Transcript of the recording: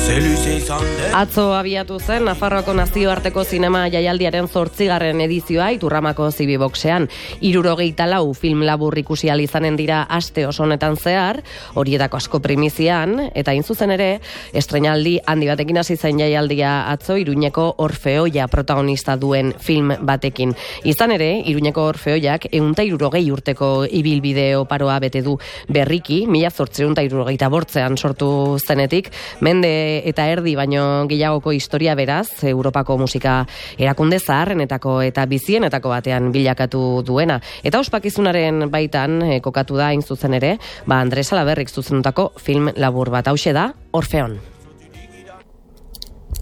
Atzo abiatu zen Nafarroako nazioarteko zinema jaialdiaren 8. edizioa Iturramako Zibiboxean. 64 film labur ikusi ahal izanen dira aste oso honetan zehar, horietako asko primizian, eta hain zuzen ere, estreinaldi handi batekin hasi zen jaialdia atzo Iruñeko Orfeoia protagonista duen film batekin. Izan ere, Iruñeko Orfeoiak 160 urteko ibilbide oparoa bete du berriki, 1868an sortu zenetik, mende eta erdi baino gehiagoko historia beraz, Europako musika erakunde zaharrenetako eta bizienetako batean bilakatu duena. Eta ospakizunaren baitan kokatu da hain zuzen ere, Andres Alaberrik zuzendutako film labur bat, hauxe da Orfeon.